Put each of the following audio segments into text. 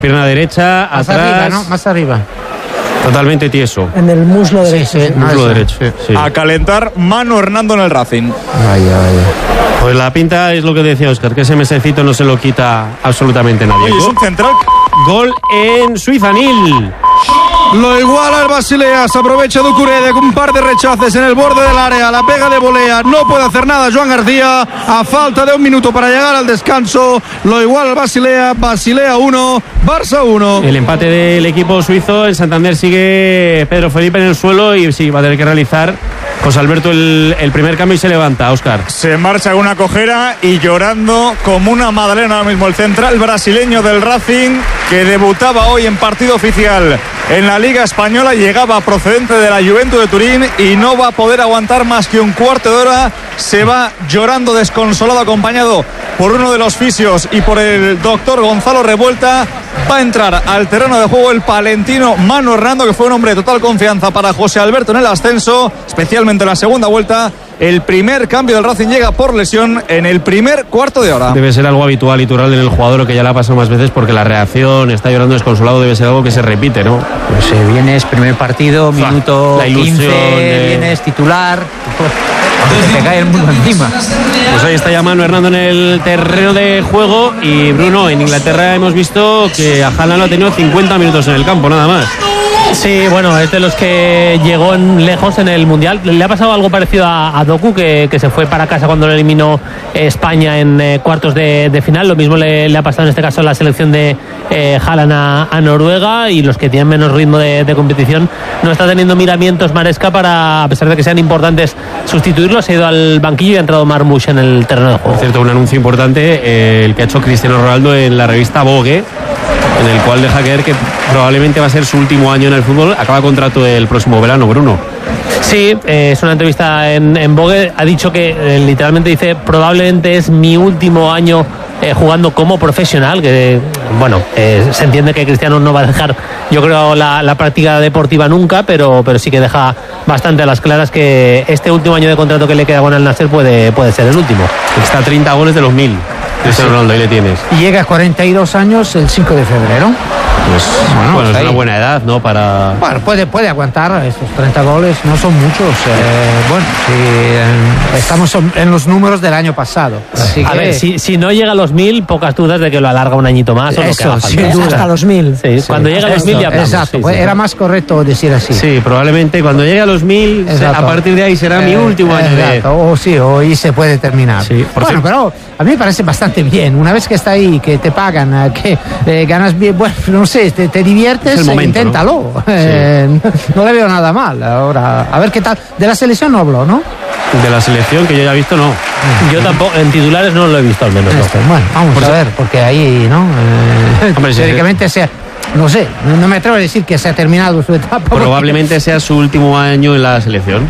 Pierna derecha, más atrás. Arriba, ¿no? Más arriba. Totalmente tieso. En el muslo derecho. Sí, Muslo derecho. Sí. A calentar Manu Hernando en el Racing. Vaya. Pues la pinta es lo que decía Óscar, que ese mesecito no se lo quita absolutamente nadie. Oye, es un central. Gol en Suiza, Nil. Lo iguala el Basilea, se aprovecha Ducuré de un par de rechaces en el borde del área, la pega de volea, no puede hacer nada Joan García, a falta de un minuto para llegar al descanso, lo iguala el Basilea 1, Barça 1. El empate del equipo suizo. En Santander sigue Pedro Felipe en el suelo y sí, va a tener que realizar José Alberto el primer cambio y se levanta, Óscar. Se marcha con una cojera y llorando como una magdalena ahora mismo el central brasileño del Racing, que debutaba hoy en partido oficial en la Liga Española, llegaba procedente de la Juventus de Turín y no va a poder aguantar más que un cuarto de hora. Se va llorando desconsolado, acompañado por uno de los fisios y por el doctor Gonzalo Revuelta. Va a entrar al terreno de juego el palentino Manu Hernando, que fue un hombre de total confianza para José Alberto en el ascenso, especialmente en la segunda vuelta. El primer cambio del Racing llega por lesión en el primer cuarto de hora. Debe ser algo habitual y natural en el jugador, que ya le ha pasado más veces, porque la reacción, está llorando desconsolado, debe ser algo que se repite, ¿no? Pues vienes primer partido, minuto la ilusión, 15, vienes titular, te cae el mundo encima. Pues ahí está ya Manu Hernando en el terreno de juego. Y Bruno, en Inglaterra hemos visto que a Haaland lo ha tenido 50 minutos en el campo, nada más. Sí, bueno, es de los que llegó lejos en el Mundial. Le ha pasado algo parecido a Doku, que se fue para casa cuando lo eliminó España en cuartos de final. Lo mismo le ha pasado en este caso a la selección de Haaland a Noruega, y los que tienen menos ritmo de competición no está teniendo miramientos Maresca para, a pesar de que sean importantes, sustituirlo. Se ha ido al banquillo y ha entrado Marmoush en el terreno de juego. Por cierto, un anuncio importante, el que ha hecho Cristiano Ronaldo en la revista Vogue, en el cual deja caer que probablemente va a ser su último año en el fútbol. Acaba contrato el próximo verano, Bruno. Sí, es una entrevista en Vogue. Ha dicho que literalmente dice: probablemente es mi último año jugando como profesional. Que bueno, se entiende que Cristiano no va a dejar, yo creo, la práctica deportiva nunca, pero sí que deja bastante a las claras que este último año de contrato que le queda con el Nasser puede ser el último. Está a 30 goles de los 1000. Cristiano Ronaldo, ahí le tienes. Y llega a 42 años el 5 de febrero. Pues bueno, es una buena edad, ¿no? Para... Bueno, puede aguantar estos 30 goles, no son muchos. Bueno, estamos en los números del año pasado. Así a ver, si no llega a los 1000, pocas dudas de que lo alarga un añito más. O eso, lo que sin duda. Hasta los 1000. Sí, cuando llega a los 1000 ya hablamos. Exacto, era más correcto decir así. Sí, probablemente cuando llegue a los 1000, a partir de ahí será mi último año de... O ahí se puede terminar. Sí, bueno, pero a mí me parece bastante bien. Una vez que está ahí, que te pagan, que ganas bien, bueno, no sé, te diviertes, momento, inténtalo. ¿no? Sí. No le veo nada mal. Ahora, a ver qué tal. De la selección no habló, ¿no? De la selección, que yo ya he visto, no. Yo tampoco, en titulares no lo he visto al menos. No. Bueno, vamos a ver, porque ahí, ¿no? Hombre, teóricamente sea... No sé, no me atrevo a decir que se ha terminado su etapa. Probablemente sea su último año en la selección.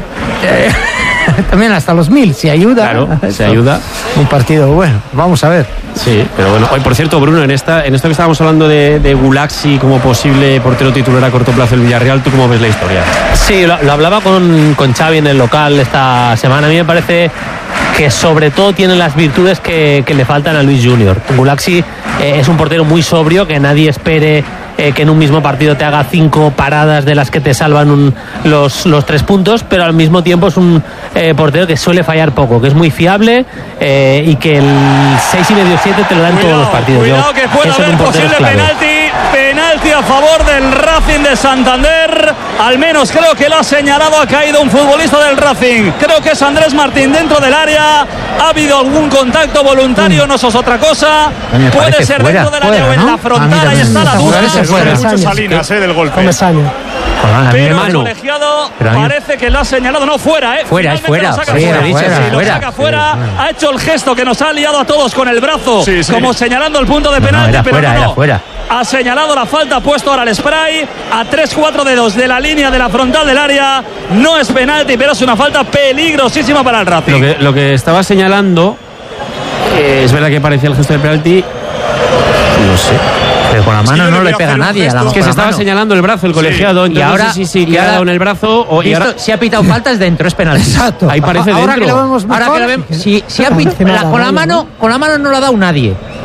También hasta los 1000, si ayuda. Claro, se ayuda. Un partido bueno, vamos a ver. Sí, pero bueno. Hoy, por cierto, Bruno, en esto que estábamos hablando de Gulaxi como posible portero titular a corto plazo del Villarreal, ¿tú cómo ves la historia? Sí, lo hablaba con Xavi en el local esta semana. A mí me parece que sobre todo tiene las virtudes que le faltan a Luis Junior. Gulaxi es un portero muy sobrio, que nadie espere que en un mismo partido te haga 5 paradas de las que te salvan los 3 puntos, pero al mismo tiempo es un portero que suele fallar poco, que es muy fiable, y que el 6,5-7 te lo dan todos los partidos. Cuidado que puede haber posible penalti a favor del Racing de Santander. Al menos creo que lo ha señalado, ha caído un futbolista del Racing. Creo que es Andrés Martín dentro del área. Ha habido algún contacto voluntario, no sos otra cosa. Puede ser fuera, dentro del área o en la frontal. Ahí está la duda. Muchas salinas del golpe. Pero el colegiado parece que lo ha señalado. No, fuera, Fuera, es fuera. Lo saca fuera. Ha hecho el gesto que nos ha liado a todos con el brazo, como señalando el punto de penalti, pero no. Ha señalado la falta, ha puesto ahora el spray a 3-4 dedos de la línea de la frontal del área. No es penalti, pero es una falta peligrosísima para el Racing. Lo que estaba señalando, es verdad que parecía el gesto de penalti. No sé. Pero con la mano no le pega a nadie. Es que se estaba señalando el brazo el colegiado. Y ahora no sé si le ha dado en el brazo o... Y ahora, si ha pitado faltas dentro, es penalti. Exacto. Ahí parece ahora dentro. Que lo vemos mejor, ahora que lo vemos, si ha pitado, con la mano no lo ha dado nadie.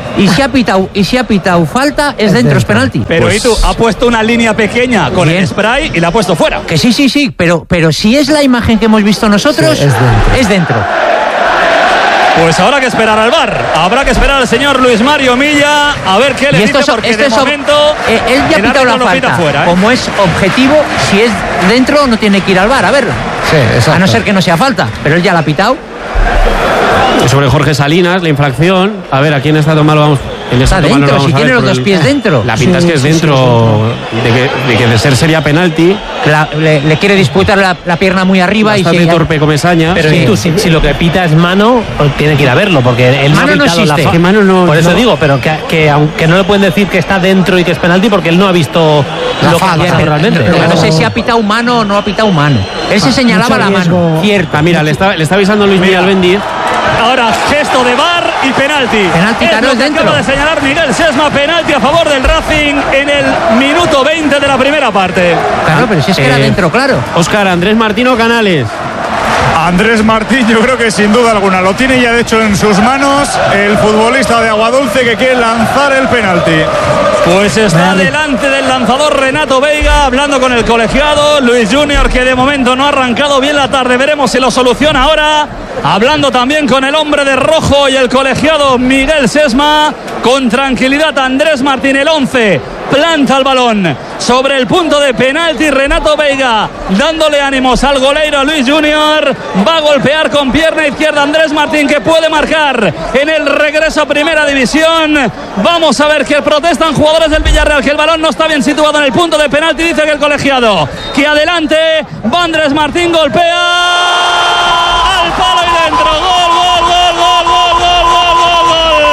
y si ha pitado falta, es dentro, es penalti. Pero pues, Itu ha puesto una línea pequeña con el spray y la ha puesto fuera. Que sí, pero si es la imagen que hemos visto nosotros, es dentro. Pues habrá que esperar al VAR. Habrá que esperar al señor Luis Mario Milla a ver qué le dice, porque de momento él ya ha pitado la falta. Fuera, Como es objetivo, si es dentro no tiene que ir al VAR a verla. Sí, exacto. A no ser que no sea falta, pero él ya la ha pitado. Sobre Jorge Salinas, la infracción. A ver, aquí en esta toma lo vamos. Está dentro, si tiene los dos pies dentro. La pinta es que es dentro, de que de ser sería penalti. Le quiere disputar la pierna muy arriba. Bastante y torpe Comesaña. Pero si lo que pita es mano, tiene que ir a verlo, porque él mano no ha pitado la mano no, por eso digo, pero que aunque no le pueden decir que está dentro y que es penalti, porque él no ha visto lo que ha pasado realmente. Pero no sé si ha pitado mano o no ha pitado mano. Él se señalaba la mano. Cierto. Mira, le está avisando Luis Miguel Bendiz. Ahora gesto de VAR y penalti. Penalti, claro, es dentro. Acaba de señalar Miguel Sesma, penalti a favor del Racing en el minuto 20 de la primera parte. Claro, pero si es que era dentro, claro. Óscar, Andrés Martín o Canales. Andrés Martín, yo creo que sin duda alguna lo tiene ya de hecho en sus manos el futbolista de Aguadulce que quiere lanzar el penalti. Pues está delante del lanzador Renato Veiga, hablando con el colegiado Luis Junior, que de momento no ha arrancado bien la tarde. Veremos si lo soluciona ahora. Hablando también con el hombre de rojo y el colegiado Miguel Sesma. Con tranquilidad Andrés Martín, el 11. Planta el balón sobre el punto de penalti. Renato Veiga dándole ánimos al goleiro Luis Junior. Va a golpear con pierna izquierda Andrés Martín, que puede marcar en el regreso a primera división. Vamos a ver que protestan jugadores del Villarreal, que el balón no está bien situado en el punto de penalti. Dice que el colegiado, que adelante va Andrés Martín, golpea al palo y dentro. Gol, gol, gol, gol, gol, gol, gol, gol,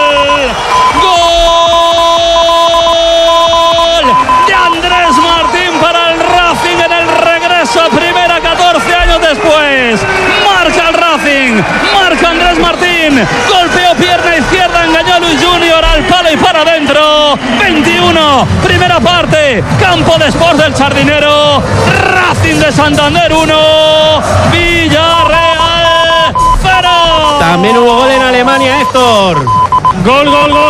gol. Gol de Andrés Martín para el Racing en el regreso a primera 14 años después. Marca el Racing, marca Andrés Martín, golpeó pierna izquierda, engañó a Luis Junior al palo y para adentro. 21, primera parte, Campo de Sports del Sardinero, Racing de Santander 1, Villarreal 0. También hubo gol en Alemania, Héctor. Gol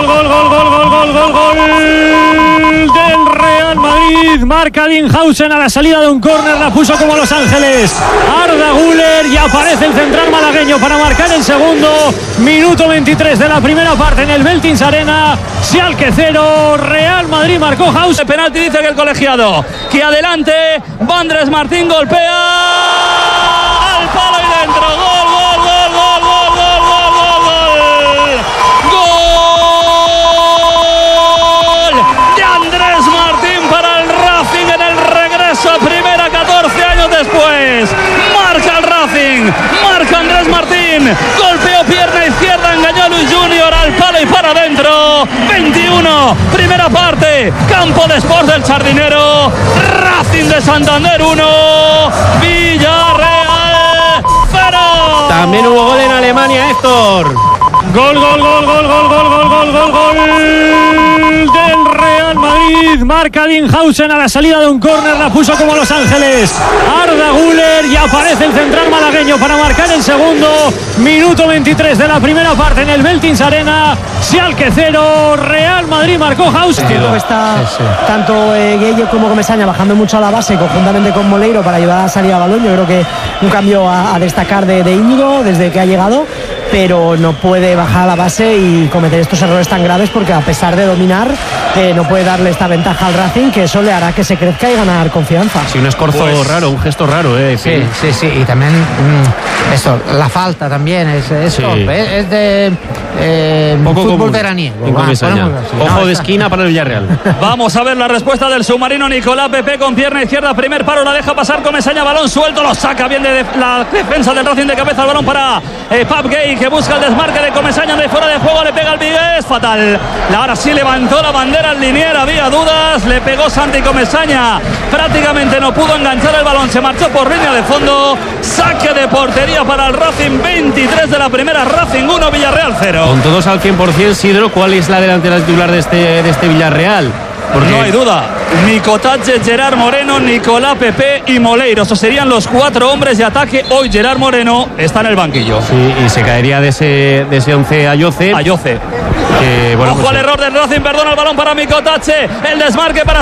del Real Madrid. Marca Dinhausen a la salida de un córner, la puso como Los Ángeles Arda Güler y aparece el central malagueño para marcar el segundo. Minuto 23 de la primera parte en el Veltins Arena. Schalke 0, Real Madrid marcó Hausen. Penalti, dice que el colegiado, que adelante va Andrés Martín, golpea al palo y dentro. Gol, gol, gol, gol, gol, gol, gol, gol, gol. Gol de Andrés Martín para el Racing en el regreso a primera 14 años después. Marca el Racing, marca Andrés Martín, golpeó pierna izquierda, engañó a Luis Junior al palo y para adentro. 21, primera parte, Campo de Sports del Sardinero, Racing de Santander 1, Villarreal 0. También hubo gol en Alemania, Héctor. Gol del Real Madrid. Marca Dinhausen a la salida de un córner, la puso como Los Ángeles Arda Güler y aparece el central malagueño para marcar el segundo. Minuto 23 de la primera parte en el Veltins Arena. Schalke 0, Real Madrid marcó Hausen. Está tanto Gueye como Comesaña bajando mucho a la base conjuntamente con Moleiro para ayudar a salir a balón. Yo creo que un cambio a destacar de Íñigo desde que ha llegado, pero no puede bajar a la base y cometer estos errores tan graves, porque a pesar de dominar no puede darle esta ventaja al Racing, que eso le hará que se crezca y ganar confianza. Sí, un escorzo raro, un gesto raro. Sí, y también eso, la falta también es de poco fútbol veraniego. Ojo de esquina para el Villarreal. Vamos a ver la respuesta del submarino Nicolás Pepe con pierna izquierda, primer paro, la deja pasar Comesaña, balón suelto, lo saca bien de la defensa del Racing de cabeza, el balón para Pap Gay, que busca el desmarque de Comesaña de fuera de juego, le pega al Vigués, fatal. Ahora sí levantó la bandera al linier, había dudas, le pegó Santi Comesaña, prácticamente no pudo enganchar el balón, se marchó por línea de fondo. Saque de portería para el Racing, 23 de la primera, Racing 1, Villarreal 0. Con todos al 100%, Sidro, ¿cuál es la delantera titular de este Villarreal? Porque no hay duda, Nicotache, Gerard Moreno, Nicolás Pepe y Moleiro, esos serían los 4 hombres de ataque. Hoy Gerard Moreno está en el banquillo. Sí, y se caería de ese 11 Ayoce. Bueno, ojo al error del Racing, perdona el balón para Mikotache, el desmarque para